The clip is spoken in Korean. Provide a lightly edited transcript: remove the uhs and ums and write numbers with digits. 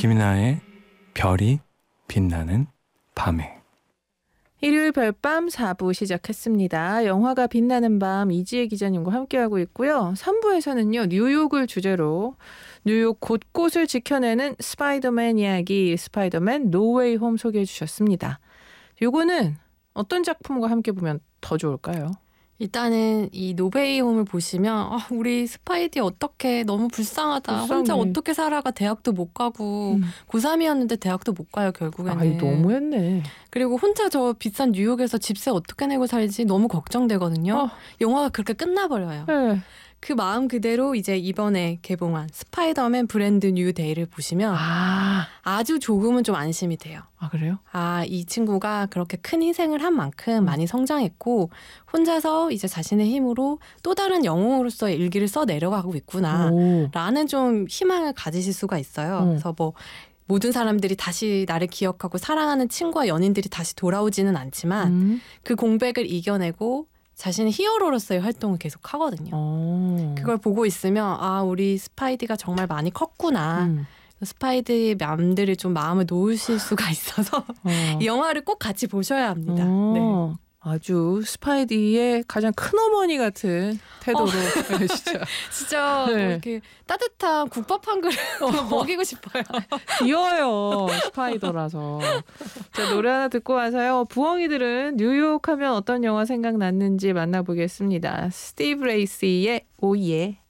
김이나의 별이 빛나는 밤에. 일요일 별밤 4부 시작했습니다. 영화가 빛나는 밤 이지혜 기자님과 함께하고 있고요. 3부에서는요. 뉴욕을 주제로 뉴욕 곳곳을 지켜내는 스파이더맨 이야기, 스파이더맨 노웨이 홈 소개해 주셨습니다. 요거는 어떤 작품과 함께 보면 더 좋을까요? 일단은 이 노웨이 홈을 보시면 우리 스파이디 어떻게 너무 불쌍하다. 불쌍해. 혼자 어떻게 살아가 대학도 못 가고 고3이었는데 대학도 못 가요 결국에는. 아이 너무했네. 그리고 혼자 저 비싼 뉴욕에서 집세 어떻게 내고 살지 너무 걱정되거든요. 영화가 그렇게 끝나버려요. 네. 그 마음 그대로 이제 이번에 개봉한 스파이더맨 브랜드 뉴 데이를 보시면 아주 조금은 좀 안심이 돼요. 아 그래요? 이 친구가 그렇게 큰 희생을 한 만큼 많이 성장했고 혼자서 이제 자신의 힘으로 또 다른 영웅으로서의 일기를 써 내려가고 있구나 라는 좀 희망을 가지실 수가 있어요. 그래서 뭐 모든 사람들이 다시 나를 기억하고 사랑하는 친구와 연인들이 다시 돌아오지는 않지만 그 공백을 이겨내고 자신의 히어로로서의 활동을 계속 하거든요. 그걸 보고 있으면 우리 스파이디가 정말 많이 컸구나. 스파이디의 맘들을 좀 마음을 놓으실 수가 있어서 이 영화를 꼭 같이 보셔야 합니다. 네. 아주 스파이디의 가장 큰 어머니 같은 태도로 진짜 네. 뭐 이렇게 따뜻한 국밥 한 그릇 먹이고 싶어요. 귀여워요. 스파이더라서. 자, 노래 하나 듣고 와서요. 부엉이들은 뉴욕 하면 어떤 영화 생각났는지 만나보겠습니다. 스티브 레이시의 오예.